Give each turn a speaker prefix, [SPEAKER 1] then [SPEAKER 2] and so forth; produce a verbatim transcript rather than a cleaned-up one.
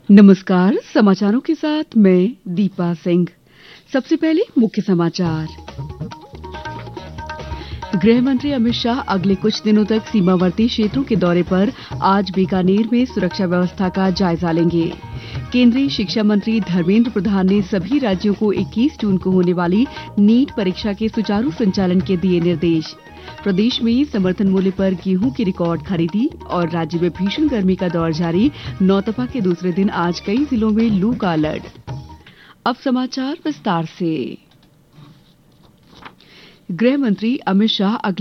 [SPEAKER 1] नमस्कार, समाचारों के साथ मैं दीपा सिंह। सबसे पहले मुख्य समाचार। गृह मंत्री अमित शाह अगले कुछ दिनों तक सीमावर्ती क्षेत्रों के दौरे पर आज बीकानेर में सुरक्षा व्यवस्था का जायजा लेंगे। केंद्रीय शिक्षा मंत्री धर्मेंद्र प्रधान ने सभी राज्यों को इक्कीस जून को होने वाली नीट परीक्षा के सुचारू संचालन के दिए निर्देश। प्रदेश में समर्थन मूल्य पर गेहूं की रिकॉर्ड खरीदी और राज्य में भीषण गर्मी का दौर जारी। नौतपा के दूसरे दिन आज कई जिलों में लू का अलर्ट। अब समाचार विस्तार से। गृह मंत्री अमित शाह अगले